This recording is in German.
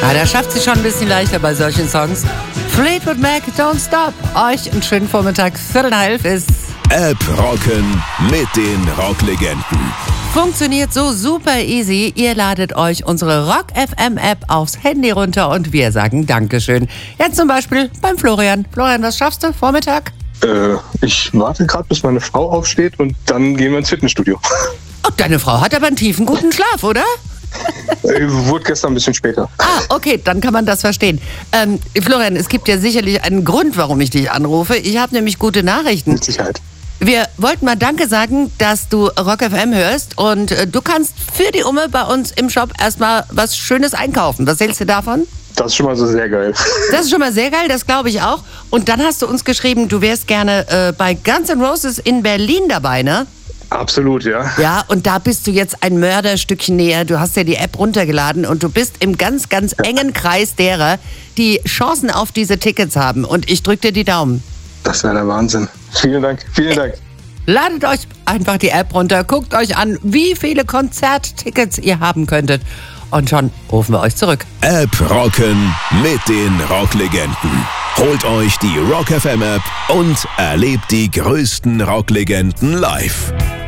Ja, der schafft sich schon ein bisschen leichter bei solchen Songs. Fleetwood Mac, Don't Stop. Euch einen schönen Vormittag, 11:45 ist App rocken mit den Rocklegenden. Funktioniert so super easy. Ihr ladet euch unsere Rock FM App aufs Handy runter und wir sagen Dankeschön. Jetzt zum Beispiel beim Florian. Florian, was schaffst du Vormittag? Ich warte gerade, bis meine Frau aufsteht und dann gehen wir ins Fitnessstudio. Oh, deine Frau hat aber einen tiefen, guten Schlaf, oder? Wurde gestern ein bisschen später. Ah, okay, dann kann man das verstehen. Florian, es gibt ja sicherlich einen Grund, warum ich dich anrufe. Ich habe nämlich gute Nachrichten. Mit Sicherheit. Wir wollten mal Danke sagen, dass du Rock FM hörst und du kannst für die Umme bei uns im Shop erstmal was Schönes einkaufen. Was hältst du davon? Das ist schon mal so sehr geil. Das ist schon mal sehr geil, das glaube ich auch. Und dann hast du uns geschrieben, du wärst gerne bei Guns N' Roses in Berlin dabei, ne? Absolut, ja. Ja, und da bist du jetzt ein Mörderstückchen näher. Du hast ja die App runtergeladen und du bist im ganz, ganz engen Kreis derer, die Chancen auf diese Tickets haben. Und ich drücke dir die Daumen. Das wäre der Wahnsinn. Vielen Dank, vielen Dank. Ladet euch einfach die App runter, guckt euch an, wie viele Konzerttickets ihr haben könntet. Und schon rufen wir euch zurück. App rocken mit den Rocklegenden. Holt euch die Rock FM App und erlebt die größten Rocklegenden live.